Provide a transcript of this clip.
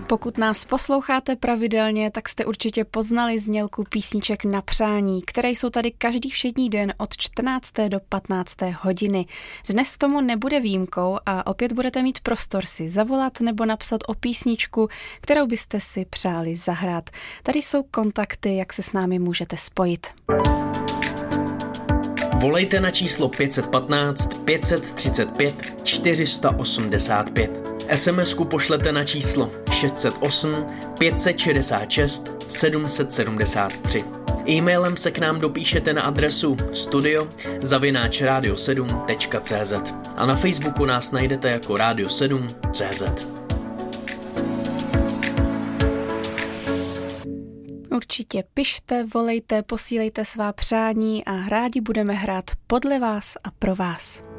Pokud nás posloucháte pravidelně, tak jste určitě poznali znělku písniček na přání, které jsou tady každý všední den od 14. do 15. hodiny. Dnes tomu nebude výjimkou a opět budete mít prostor si zavolat nebo napsat o písničku, kterou byste si přáli zahrát. Tady jsou kontakty, jak se s námi můžete spojit. Volejte na číslo 515 535 485. SMS-ku pošlete na číslo 608 566 773. E-mailem se k nám dopíšete na adresu studio@radio7.cz a na Facebooku nás najdete jako Radio7.cz. Určitě pište, volejte, posílejte svá přání a rádi budeme hrát podle vás a pro vás.